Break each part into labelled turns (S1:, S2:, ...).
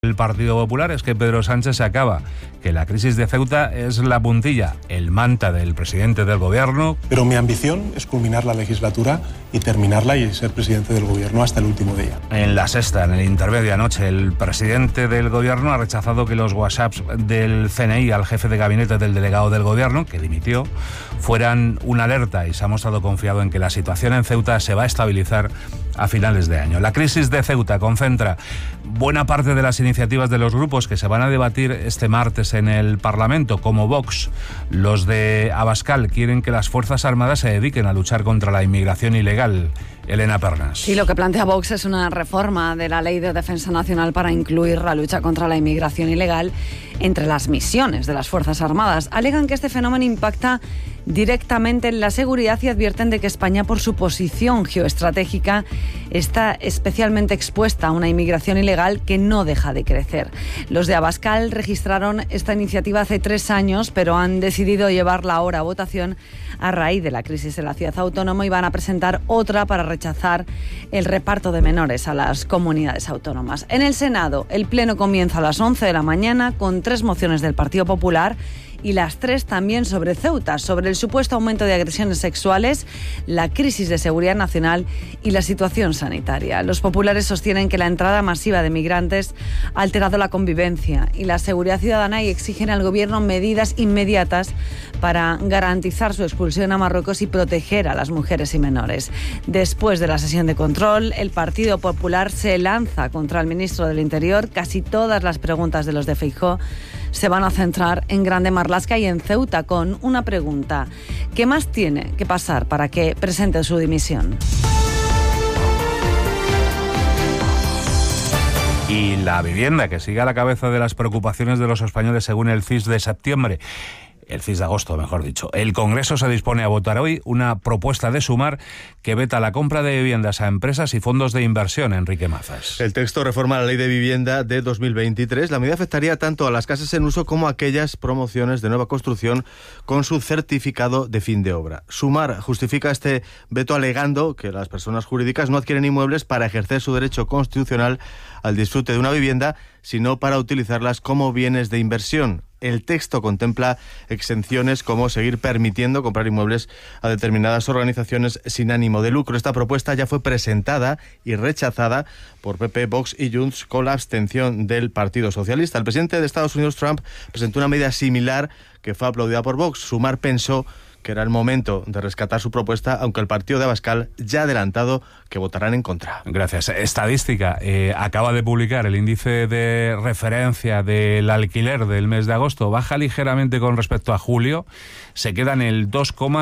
S1: El Partido Popular es que Pedro Sánchez se acaba, que la crisis de Ceuta es la puntilla, el manta del presidente del gobierno.
S2: Pero mi ambición es culminar la legislatura y terminarla y ser presidente del gobierno hasta el último día.
S1: En la sexta, en el intermedio anoche, el presidente del gobierno ha rechazado que los WhatsApps del CNI al jefe de gabinete del delegado del gobierno, que dimitió, fueran una alerta y se ha mostrado confiado en que la situación en Ceuta se va a estabilizar a finales de año. La crisis de Ceuta concentra buena parte de las iniciativas de los grupos que se van a debatir este martes en el Parlamento, como Vox. Los de Abascal quieren que las Fuerzas Armadas se dediquen a luchar contra la inmigración ilegal. Elena Pernas.
S3: Sí, lo que plantea Vox es una reforma de la Ley de Defensa Nacional para incluir la lucha contra la inmigración ilegal entre las misiones de las Fuerzas Armadas. Alegan que este fenómeno impacta directamente en la seguridad y advierten de que España, por su posición geoestratégica, está especialmente expuesta a una inmigración ilegal que no deja de crecer. Los de Abascal registraron esta iniciativa hace 3 años, pero han decidido llevarla ahora a votación a raíz de la crisis en la ciudad autónoma y van a presentar otra para rechazar el reparto de menores a las comunidades autónomas. En el Senado, el pleno comienza a las 11 de la mañana con 3 mociones del Partido Popular y las 3 también sobre Ceuta, sobre el supuesto aumento de agresiones sexuales, la crisis de seguridad nacional y la situación sanitaria. Los populares sostienen que la entrada masiva de migrantes ha alterado la convivencia y la seguridad ciudadana y exigen al gobierno medidas inmediatas para garantizar su expulsión a Marruecos y proteger a las mujeres y menores. Después de la sesión de control, el Partido Popular se lanza contra el ministro del Interior. Casi todas las preguntas de los de Feijóo se van a centrar en Grande Marlaska y en Ceuta con una pregunta: ¿qué más tiene que pasar para que presente su dimisión?
S1: Y la vivienda, que sigue a la cabeza de las preocupaciones de los españoles según el CIS de septiembre. El CIS de agosto, mejor dicho. El Congreso se dispone a votar hoy una propuesta de Sumar que veta la compra de viviendas a empresas y fondos de inversión. Enrique Mazas.
S4: El texto reforma la Ley de Vivienda de 2023. La medida afectaría tanto a las casas en uso como a aquellas promociones de nueva construcción con su certificado de fin de obra. Sumar justifica este veto alegando que las personas jurídicas no adquieren inmuebles para ejercer su derecho constitucional al disfrute de una vivienda, sino para utilizarlas como bienes de inversión. El texto contempla exenciones como seguir permitiendo comprar inmuebles a determinadas organizaciones sin ánimo de lucro. Esta propuesta ya fue presentada y rechazada por PP, Vox y Junts con la abstención del Partido Socialista. El presidente de Estados Unidos, Trump, presentó una medida similar que fue aplaudida por Vox. Sumar pensó que era el momento de rescatar su propuesta, aunque el partido de Abascal ya ha adelantado que votarán en contra.
S1: Gracias. Estadística acaba de publicar el índice de referencia del alquiler del mes de agosto. Baja ligeramente con respecto a julio. Se queda en el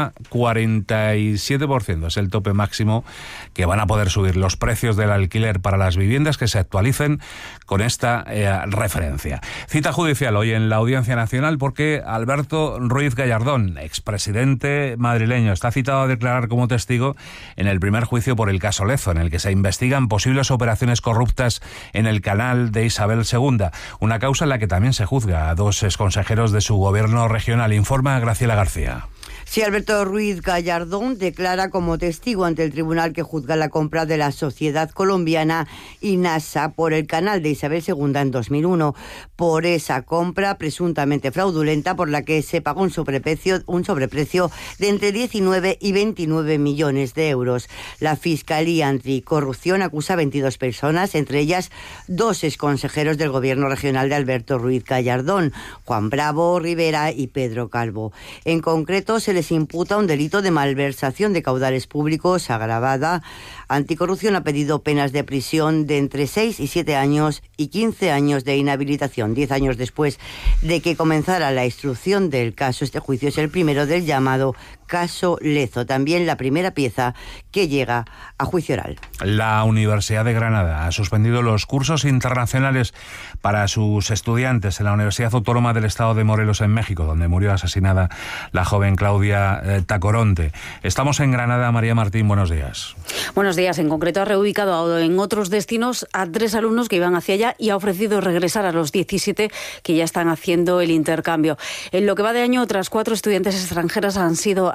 S1: 2,47%. Es el tope máximo que van a poder subir los precios del alquiler para las viviendas que se actualicen con esta referencia. Cita judicial hoy en la Audiencia Nacional porque Alberto Ruiz Gallardón, expresidente madrileño, está citado a declarar como testigo en el primer juicio por el caso Lezo, en el que se investigan posibles operaciones corruptas en el canal de Isabel II, una causa en la que también se juzga a 2 exconsejeros de su gobierno regional. Informa Graciela García.
S5: Sí, Alberto Ruiz Gallardón declara como testigo ante el tribunal que juzga la compra de la sociedad colombiana INASA por el canal de Isabel II en 2001. Por esa compra presuntamente fraudulenta por la que se pagó un sobreprecio de entre 19 y 29 millones de euros. La Fiscalía Anticorrupción acusa a 22 personas, entre ellas 2 exconsejeros del gobierno regional de Alberto Ruiz Gallardón, Juan Bravo Rivera y Pedro Calvo. En concreto, se les imputa un delito de malversación de caudales públicos agravada. Anticorrupción ha pedido penas de prisión de entre 6 y 7 años y 15 años de inhabilitación. 10 años después de que comenzara la instrucción del caso, este juicio es el primero del llamado caso Lezo, también la primera pieza que llega a juicio oral.
S1: La Universidad de Granada ha suspendido los cursos internacionales para sus estudiantes en la Universidad Autónoma del Estado de Morelos en México, donde murió asesinada la joven Claudia Tacoronte. Estamos en Granada. María Martín, buenos días.
S6: Buenos días. En concreto ha reubicado en otros destinos a 3 alumnos que iban hacia allá y ha ofrecido regresar a los 17 que ya están haciendo el intercambio. En lo que va de año, otras 4 estudiantes extranjeras han sido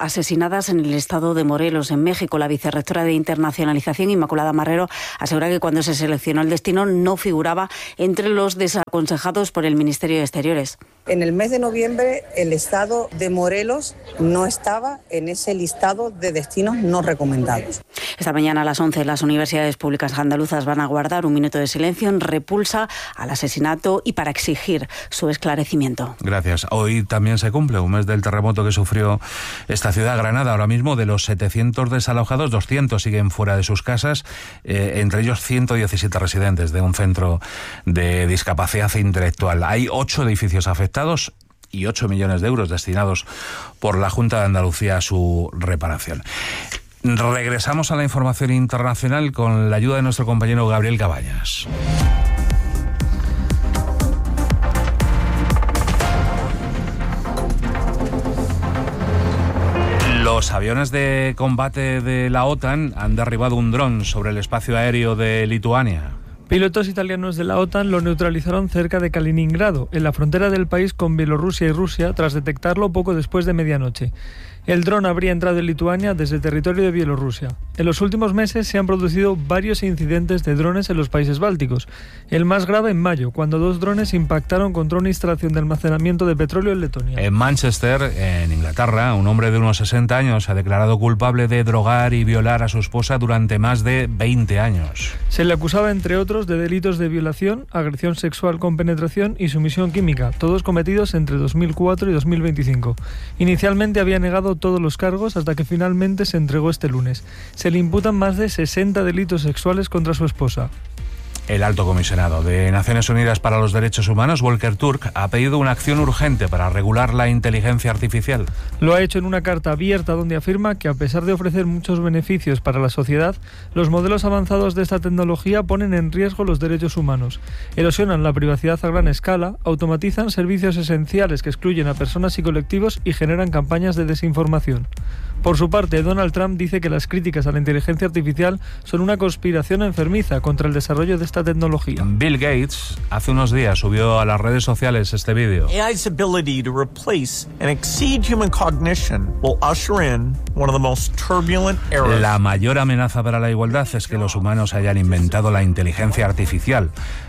S6: asesinadas en el estado de Morelos, en México. La vicerrectora de Internacionalización, Inmaculada Marrero, asegura que cuando se seleccionó el destino no figuraba entre los desaconsejados por el Ministerio de Exteriores.
S7: En el mes de noviembre, el estado de Morelos no estaba en ese listado de destinos no recomendados.
S6: Esta mañana a las 11 las universidades públicas andaluzas van a guardar un minuto de silencio en repulsa al asesinato y para exigir su esclarecimiento.
S1: Gracias. Hoy también se cumple un mes del terremoto que sufrió esta ciudad, Granada. Ahora mismo, de los 700 desalojados, 200 siguen fuera de sus casas, entre ellos 117 residentes de un centro de discapacidad intelectual. Hay 8 edificios afectados y 8 millones de euros destinados por la Junta de Andalucía a su reparación. Regresamos a la información internacional con la ayuda de nuestro compañero Gabriel Cabañas. Los aviones de combate de la OTAN han derribado un dron sobre el espacio aéreo de Lituania.
S8: Pilotos italianos de la OTAN lo neutralizaron cerca de Kaliningrado, en la frontera del país con Bielorrusia y Rusia, tras detectarlo poco después de medianoche. El dron habría entrado en Lituania desde el territorio de Bielorrusia. En los últimos meses se han producido varios incidentes de drones en los países bálticos. El más grave en mayo, cuando 2 drones impactaron contra una instalación de almacenamiento de petróleo en Letonia.
S1: En Manchester, en Inglaterra, un hombre de unos 60 años se ha declarado culpable de drogar y violar a su esposa durante más de 20 años.
S8: Se le acusaba, entre otros, de delitos de violación, agresión sexual con penetración y sumisión química, todos cometidos entre 2004 y 2025. Inicialmente había negado todos los cargos hasta que finalmente se entregó este lunes. Se le imputan más de 60 delitos sexuales contra su esposa.
S1: El alto comisionado de Naciones Unidas para los Derechos Humanos, Volker Turk, ha pedido una acción urgente para regular la inteligencia artificial.
S8: Lo ha hecho en una carta abierta donde afirma que, a pesar de ofrecer muchos beneficios para la sociedad, los modelos avanzados de esta tecnología ponen en riesgo los derechos humanos, erosionan la privacidad a gran escala, automatizan servicios esenciales que excluyen a personas y colectivos y generan campañas de desinformación. Por su parte, Donald Trump dice que las críticas a la inteligencia artificial son una conspiración enfermiza contra el desarrollo de esta tecnología.
S1: Bill Gates hace unos días subió a las redes sociales este vídeo.
S9: AI's ability to replace and exceed human cognition will usher in one of the most turbulent eras.
S1: La mayor amenaza para la igualdad es que los humanos hayan inventado la inteligencia artificial.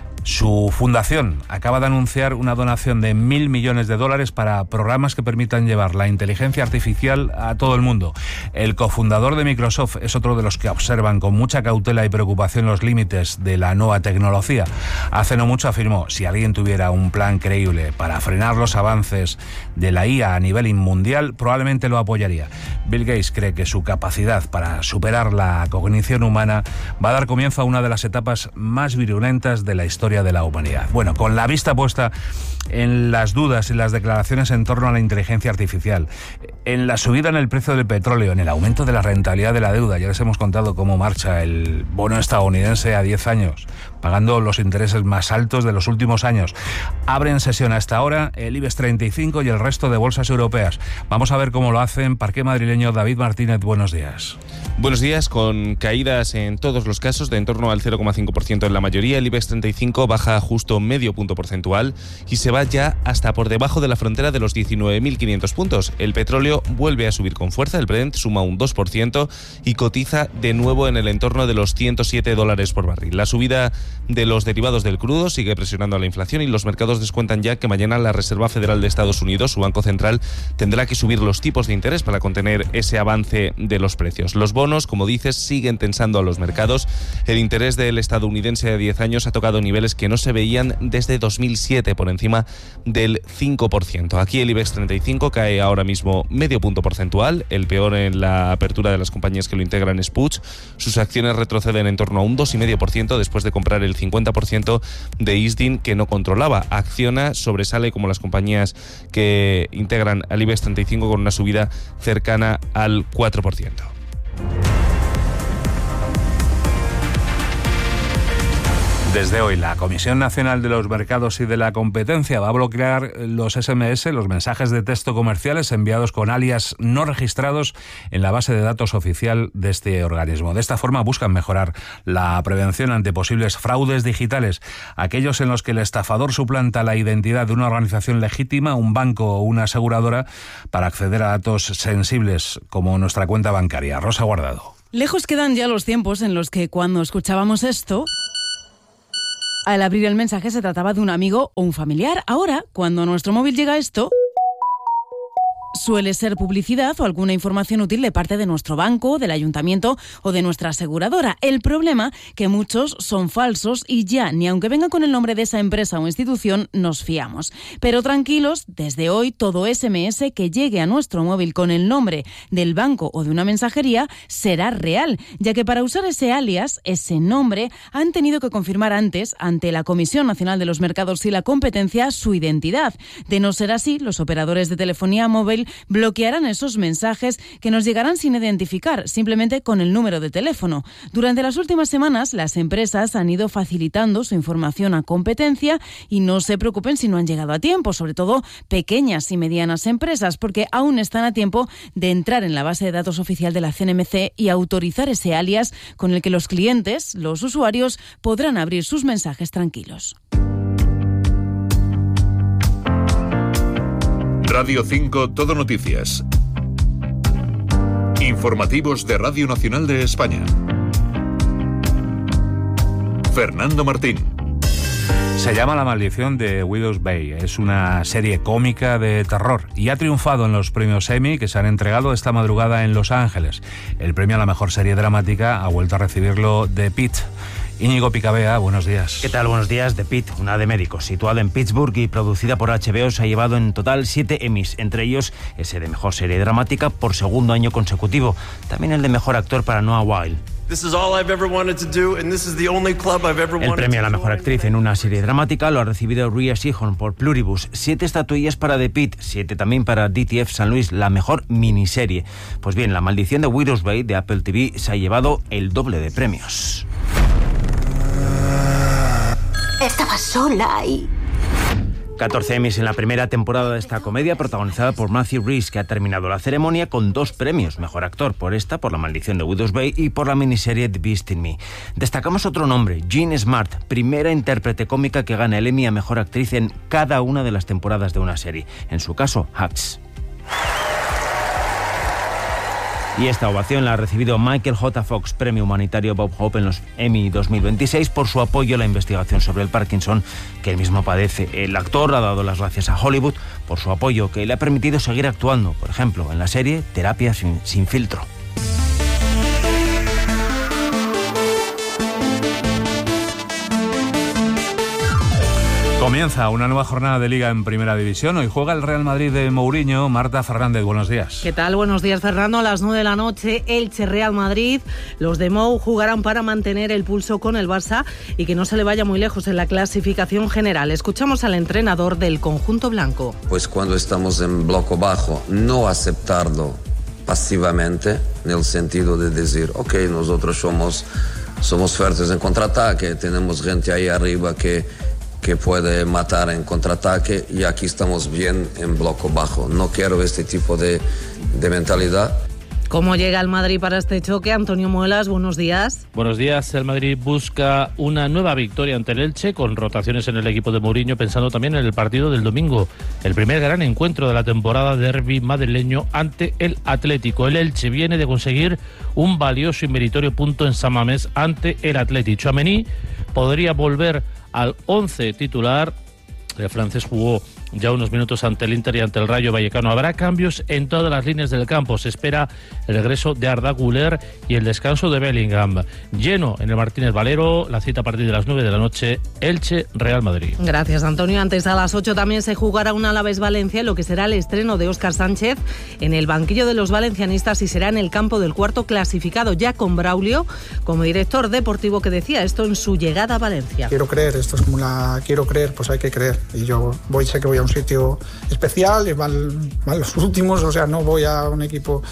S1: Su fundación acaba de anunciar una donación de $1.000 millones para programas que permitan llevar la inteligencia artificial a todo el mundo. El cofundador de Microsoft es otro de los que observan con mucha cautela y preocupación los límites de la nueva tecnología. Hace no mucho afirmó: si alguien tuviera un plan creíble para frenar los avances de la IA a nivel mundial, probablemente lo apoyaría. Bill Gates cree que su capacidad para superar la cognición humana va a dar comienzo a una de las etapas más virulentas de la historia de la humanidad. Bueno, con la vista puesta en las dudas y las declaraciones en torno a la inteligencia artificial, en la subida en el precio del petróleo, en el aumento de la rentabilidad de la deuda, ya les hemos contado cómo marcha el bono estadounidense a 10 años, pagando los intereses más altos de los últimos años. Abren sesión hasta ahora el IBEX 35 y el resto de bolsas europeas. Vamos a ver cómo lo hacen. Parqué madrileño, David Martínez, buenos días.
S10: Buenos días, con caídas en todos los casos de en torno al 0,5% en la mayoría. El IBEX 35 baja justo medio punto porcentual y se va ya hasta por debajo de la frontera de los 19.500 puntos. El petróleo vuelve a subir con fuerza, el Brent suma un 2% y cotiza de nuevo en el entorno de los $107 por barril. La subida de los derivados del crudo sigue presionando a la inflación y los mercados descuentan ya que mañana la Reserva Federal de Estados Unidos, su banco central, tendrá que subir los tipos de interés para contener ese avance de los precios. Los bonos, como dices, siguen tensando a los mercados. El interés del estadounidense de 10 años ha tocado niveles que no se veían desde 2007, por encima del 5%. Aquí el IBEX 35 cae ahora mismo medio punto porcentual, el peor en la apertura de las compañías que lo integran es Puig. Sus acciones retroceden en torno a un 2,5% después de comprar el 50% de Isdin que no controlaba. Acciona sobresale como las compañías que integran al IBEX 35 con una subida cercana al 4%.
S1: Desde hoy, la Comisión Nacional de los Mercados y de la Competencia va a bloquear los SMS, los mensajes de texto comerciales enviados con alias no registrados en la base de datos oficial de este organismo. De esta forma buscan mejorar la prevención ante posibles fraudes digitales, aquellos en los que el estafador suplanta la identidad de una organización legítima, un banco o una aseguradora para acceder a datos sensibles como nuestra cuenta bancaria. Rosa Guardado.
S11: Lejos quedan ya los tiempos en los que cuando escuchábamos esto, al abrir el mensaje se trataba de un amigo o un familiar. Ahora, cuando a nuestro móvil llega esto, suele ser publicidad o alguna información útil de parte de nuestro banco, del ayuntamiento o de nuestra aseguradora. El problema, que muchos son falsos y ya, ni aunque venga con el nombre de esa empresa o institución, nos fiamos. Pero tranquilos, desde hoy todo SMS que llegue a nuestro móvil con el nombre del banco o de una mensajería será real, ya que para usar ese alias, ese nombre, han tenido que confirmar antes, ante la Comisión Nacional de los Mercados y la Competencia, su identidad. De no ser así, los operadores de telefonía móvil bloquearán esos mensajes que nos llegarán sin identificar, simplemente con el número de teléfono. Durante las últimas semanas, las empresas han ido facilitando su información a Competencia y no se preocupen si no han llegado a tiempo, sobre todo pequeñas y medianas empresas, porque aún están a tiempo de entrar en la base de datos oficial de la CNMC y autorizar ese alias con el que los clientes, los usuarios, podrán abrir sus mensajes tranquilos.
S12: Radio 5 Todo Noticias. Informativos de Radio Nacional de España. Fernando Martín.
S1: Se llama La maldición de Widow's Bay. Es una serie cómica de terror y ha triunfado en los premios Emmy que se han entregado esta madrugada en Los Ángeles. El premio a la mejor serie dramática ha vuelto a recibirlo The Pitt. Íñigo Picabea, buenos días.
S13: ¿Qué tal? Buenos días. The Pitt, una de médicos, situada en Pittsburgh y producida por HBO, se ha llevado en total 7 Emmys, entre ellos ese de mejor serie dramática por segundo año consecutivo. También el de mejor actor para Noah Wyle. El premio a la mejor actriz en una serie dramática lo ha recibido Rhea Seehorn por Pluribus. 7 estatuillas para The Pitt, 7 también para DTF San Luis, la mejor miniserie. Pues bien, La maldición de Widow's Bay de Apple TV se ha llevado el doble de premios.
S14: Estaba sola y...
S13: 14 Emmys en la primera temporada de esta comedia protagonizada por Matthew Rhys, que ha terminado la ceremonia con 2 premios. Mejor actor por La maldición de Widow's Bay, y por la miniserie The Beast in Me. Destacamos otro nombre, Jean Smart, primera intérprete cómica que gana el Emmy a mejor actriz en cada una de las temporadas de una serie. En su caso, Hacks. Y esta ovación la ha recibido Michael J. Fox, premio humanitario Bob Hope en los Emmy 2026 por su apoyo a la investigación sobre el Parkinson que él mismo padece. El actor ha dado las gracias a Hollywood por su apoyo que le ha permitido seguir actuando, por ejemplo, en la serie Terapia sin filtro.
S1: Comienza una nueva jornada de Liga en Primera División. Hoy juega el Real Madrid de Mourinho. Marta Fernández, buenos días.
S15: ¿Qué tal? Buenos días, Fernando. A las 9 de la noche, Elche Real Madrid. Los de Mou jugarán para mantener el pulso con el Barça y que no se le vaya muy lejos en la clasificación general. Escuchamos al entrenador del conjunto blanco.
S16: Pues cuando estamos en bloque bajo, no aceptarlo pasivamente, en el sentido de decir, ok, nosotros somos fuertes en contraataque, tenemos gente ahí arriba que puede matar en contraataque y aquí estamos bien en bloque bajo. No quiero este tipo de mentalidad.
S15: ¿Cómo llega el Madrid para este choque? Antonio Muelas, buenos días.
S17: Buenos días. El Madrid busca una nueva victoria ante el Elche, con rotaciones en el equipo de Mourinho, pensando también en el partido del domingo. El primer gran encuentro de la temporada, derbi madrileño ante el Atlético. El Elche viene de conseguir un valioso y meritorio punto en San Mamés ante el Atleti. Tchouaméni podría volver al 11 titular. El francés jugó ya unos minutos ante el Inter y ante el Rayo Vallecano. Habrá cambios en todas las líneas del campo. Se espera el regreso de Arda Güler y el descanso de Bellingham. Lleno en el Martínez Valero, la cita a partir de las 9 de la noche, Elche Real Madrid.
S15: Gracias, Antonio. Antes, a las 8 también se jugará un Alavés Valencia, lo que será el estreno de Óscar Sánchez en el banquillo de los valencianistas y será en el campo del cuarto clasificado, ya con Braulio como director deportivo, que decía esto en su llegada a Valencia.
S18: Quiero creer, esto es como quiero creer, pues hay que creer. Y yo sé que voy a un sitio especial, y van los últimos, o sea, no voy a un equipo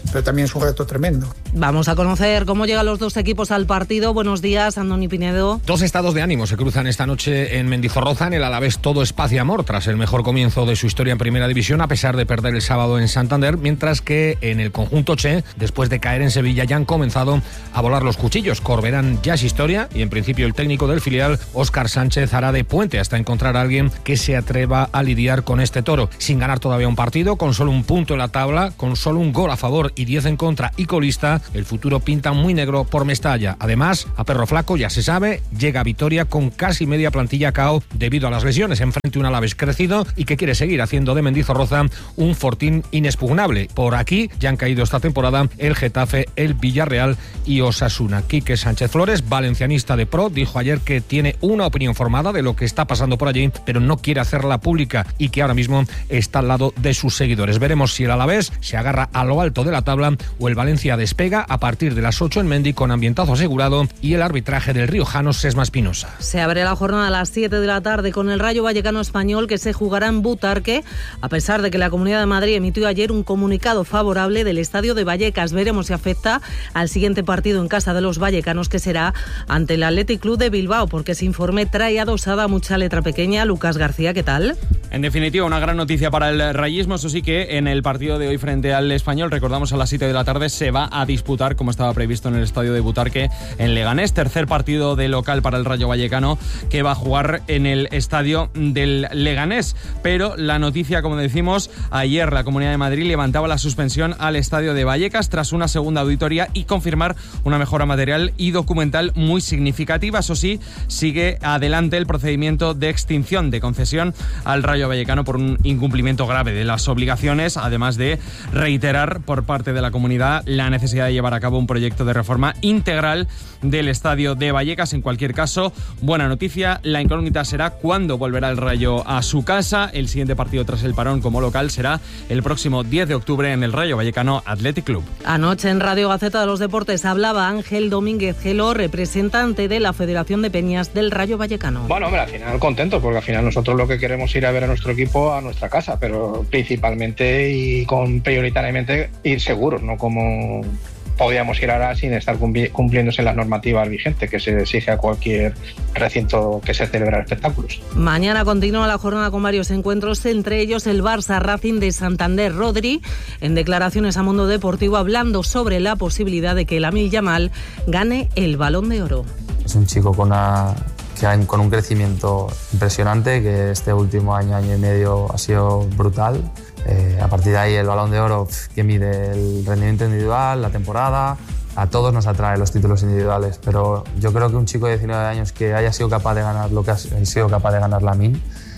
S18: pero también es un reto tremendo.
S15: Vamos a conocer cómo llegan los dos equipos al partido. Buenos días, Andoni Pinedo.
S19: Dos estados de ánimo se cruzan esta noche en Mendizorroza. En el Alavés todo es paz y amor tras el mejor comienzo de su historia en Primera División, a pesar de perder el sábado en Santander, mientras que en el conjunto Che, después de caer en Sevilla, ya han comenzado a volar los cuchillos. Corberán ya es historia y en principio el técnico del filial, Óscar Sánchez, hará de puente hasta encontrar a alguien que se atreva a lidiar con este toro. Sin ganar todavía un partido, con solo un punto en la tabla, con solo un gol a favor y 10 en contra y colista, el futuro pinta muy negro por Mestalla. Además, a perro flaco, ya se sabe, llega a Vitoria con casi media plantilla cao debido a las lesiones, enfrente un Alavés crecido y que quiere seguir haciendo de Mendizorroza un fortín inexpugnable. Por aquí ya han caído esta temporada el Getafe, el Villarreal y Osasuna. Quique Sánchez Flores, valencianista de pro, dijo ayer que tiene una opinión formada de lo que está pasando por allí, pero no quiere hacerla pública y que ahora mismo está al lado de sus seguidores. Veremos si el Alavés se agarra a lo alto de la tabla o el Valencia despega a partir de las 8 en Mendi con ambientazo asegurado y el arbitraje del riojano Sesma Espinosa.
S15: Se abre la jornada a las 7 de la tarde con el Rayo Vallecano Español, que se jugará en Butarque, a pesar de que la Comunidad de Madrid emitió ayer un comunicado favorable del estadio de Vallecas. Veremos si afecta al siguiente partido en casa de los vallecanos, que será ante el Athletic Club de Bilbao, porque ese informe trae adosada mucha letra pequeña. Lucas García, ¿qué tal?
S20: En definitiva, una gran noticia para el rayismo. Eso sí, que en el partido de hoy frente al Español, recordamos, a las 7 de la tarde se va a disputar, como estaba previsto, en el estadio de Butarque en Leganés. Tercer partido de local para el Rayo Vallecano, que va a jugar en el estadio del Leganés. Pero la noticia, como decimos, ayer la Comunidad de Madrid levantaba la suspensión al estadio de Vallecas tras una segunda auditoría y confirmar una mejora material y documental muy significativa. Eso sí, sigue adelante el procedimiento de extinción de concesión al Rayo Vallecano por un incumplimiento grave de las obligaciones, además de reiterar por parte de la comunidad la necesidad de llevar a cabo un proyecto de reforma integral del estadio de Vallecas. En cualquier caso, buena noticia. La incógnita será cuándo volverá el Rayo a su casa. El siguiente partido tras el parón como local será el próximo 10 de octubre en el Rayo Vallecano Athletic Club.
S15: Anoche en Radio Gaceta de los Deportes hablaba Ángel Domínguez Gelo, representante de la Federación de Peñas del Rayo Vallecano.
S21: Bueno, hombre, al final contento, porque al final nosotros lo que queremos es ir a ver a nuestro equipo a nuestra casa, pero principalmente y prioritariamente ir seguros, no como podíamos ir ahora sin estar cumpliéndose las normativas vigentes que se exige a cualquier recinto que se celebra espectáculos.
S15: Mañana continúa la jornada con varios encuentros, entre ellos el Barça Racing de Santander. Rodri, en declaraciones a Mundo Deportivo, hablando sobre la posibilidad de que Lamine Yamal gane el Balón de Oro.
S22: Es un chico con un crecimiento impresionante, que este último año y medio ha sido brutal. A partir de ahí el Balón de Oro, que mide el rendimiento individual, la temporada. A todos nos atrae los títulos individuales, pero yo creo que un chico de 19 años que haya sido capaz de ganar lo que ha sido capaz de ganar Lamine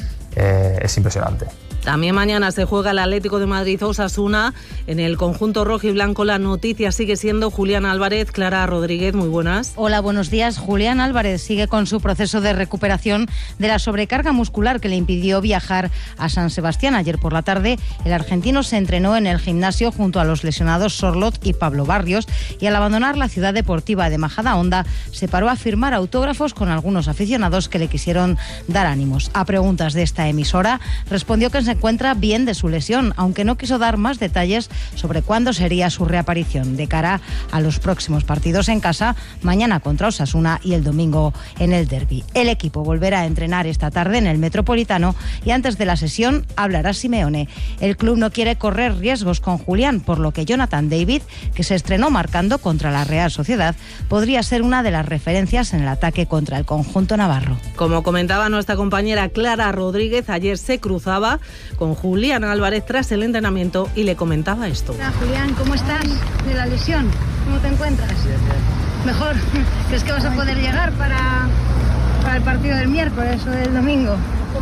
S22: es impresionante.
S15: También mañana se juega el Atlético de Madrid Osasuna. En el conjunto rojo y blanco la noticia sigue siendo Julián Álvarez. Clara Rodríguez, muy buenas.
S23: Hola, buenos días. Julián Álvarez sigue con su proceso de recuperación de la sobrecarga muscular que le impidió viajar a San Sebastián. Ayer por la tarde el argentino se entrenó en el gimnasio junto a los lesionados Sorlot y Pablo Barrios, y al abandonar la ciudad deportiva de Majadahonda se paró a firmar autógrafos con algunos aficionados que le quisieron dar ánimos. A preguntas de esta emisora respondió que se encuentra bien de su lesión, aunque no quiso dar más detalles sobre cuándo sería su reaparición de cara a los próximos partidos en casa, mañana contra Osasuna y el domingo en el derbi. El equipo volverá a entrenar esta tarde en el Metropolitano y antes de la sesión hablará Simeone. El club no quiere correr riesgos con Julián, por lo que Jonathan David, que se estrenó marcando contra la Real Sociedad, podría ser una de las referencias en el ataque contra el conjunto navarro.
S15: Como comentaba nuestra compañera Clara Rodríguez, ayer se cruzaba con Julián Álvarez tras el entrenamiento y le comentaba esto.
S23: Hola Julián, ¿cómo estás de la lesión? ¿Cómo te encuentras? Mejor. ¿Crees que vas a poder llegar para el partido del miércoles o del domingo?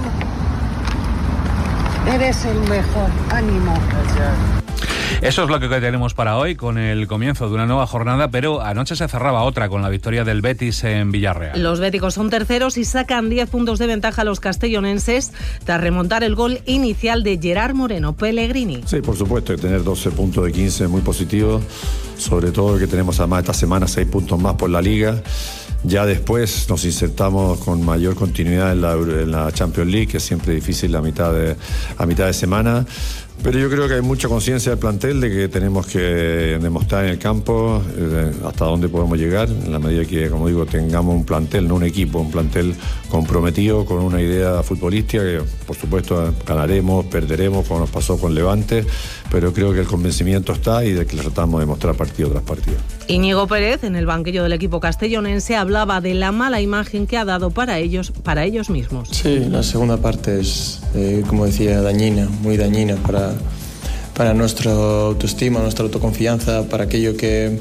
S24: Eres el mejor. Ánimo.
S1: Gracias. Eso es lo que tenemos para hoy, con el comienzo de una nueva jornada, pero anoche se cerraba otra con la victoria del Betis en Villarreal.
S15: Los béticos son terceros y sacan 10 puntos de ventaja a los castellonenses tras remontar el gol inicial de Gerard Moreno. Pellegrini.
S25: Sí, por supuesto, que tener 12 puntos de 15 es muy positivo, sobre todo que tenemos además esta semana 6 puntos más por la Liga. Ya después nos insertamos con mayor continuidad en la Champions League, que es siempre difícil a mitad de semana. Pero yo creo que hay mucha conciencia del plantel de que tenemos que demostrar en el campo hasta dónde podemos llegar, en la medida que, como digo, tengamos un plantel, no un equipo, un plantel comprometido con una idea futbolística que, por supuesto, ganaremos, perderemos, como nos pasó con Levante, pero creo que el convencimiento está y de que le tratamos de mostrar partido tras partido.
S15: Íñigo Pérez, en el banquillo del equipo castellonense, hablaba de la mala imagen que ha dado para ellos mismos.
S2: Sí, la segunda parte es, como decía, dañina, muy dañina para nuestra autoestima, nuestra autoconfianza, para aquello que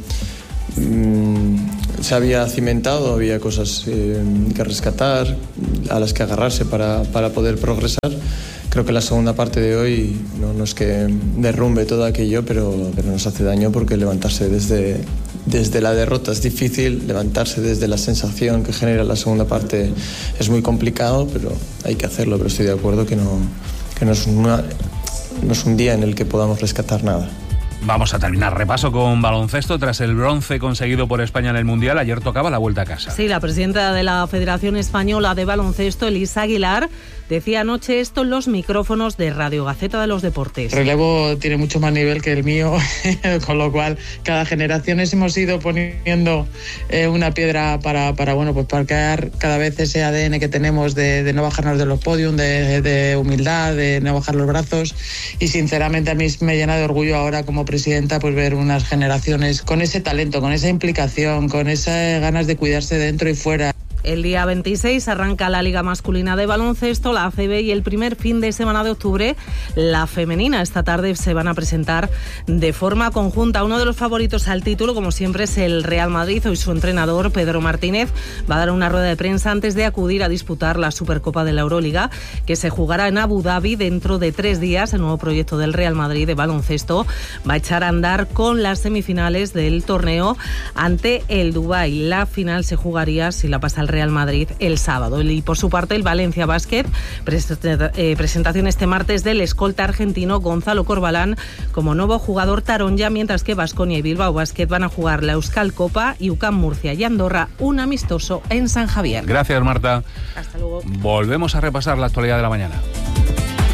S2: se había cimentado, había cosas que rescatar, a las que agarrarse para poder progresar. Creo que la segunda parte de hoy no es que derrumbe todo aquello, pero nos hace daño porque levantarse desde la derrota es difícil, levantarse desde la sensación que genera la segunda parte es muy complicado, pero hay que hacerlo. Pero estoy de acuerdo que no es un día en el que podamos rescatar nada.
S1: Vamos a terminar repaso con baloncesto. Tras el bronce conseguido por España en el Mundial, ayer tocaba la vuelta a casa.
S15: Sí, la presidenta de la Federación Española de Baloncesto, Elisa Aguilar, decía anoche esto en los micrófonos de Radio Gaceta de los Deportes.
S3: El relevo tiene mucho más nivel que el mío, con lo cual cada generación hemos ido poniendo una piedra para crear cada vez ese ADN que tenemos de no bajarnos de los podiums, de humildad, de no bajar los brazos, y sinceramente a mí me llena de orgullo ahora como presidenta pues ver unas generaciones con ese talento, con esa implicación, con esas ganas de cuidarse dentro y fuera.
S15: El día 26 arranca la Liga Masculina de Baloncesto, la ACB, y el primer fin de semana de octubre, la femenina. Esta tarde se van a presentar de forma conjunta. Uno de los favoritos al título, como siempre, es el Real Madrid. Hoy su entrenador, Pedro Martínez, va a dar una rueda de prensa antes de acudir a disputar la Supercopa de la Euroliga, que se jugará en Abu Dhabi dentro de 3 días. El nuevo proyecto del Real Madrid de baloncesto va a echar a andar con las semifinales del torneo ante el Dubái. La final se jugaría, si la pasa el Real Madrid, el sábado. Y por su parte, el Valencia Basket, presentación este martes del escolta argentino Gonzalo Corbalán como nuevo jugador taronja, mientras que Baskonia y Bilbao Basket van a jugar la Euskal Copa y UCAM Murcia y Andorra un amistoso en San Javier.
S1: Gracias, Marta.
S15: Hasta luego.
S1: Volvemos a repasar la actualidad de la mañana.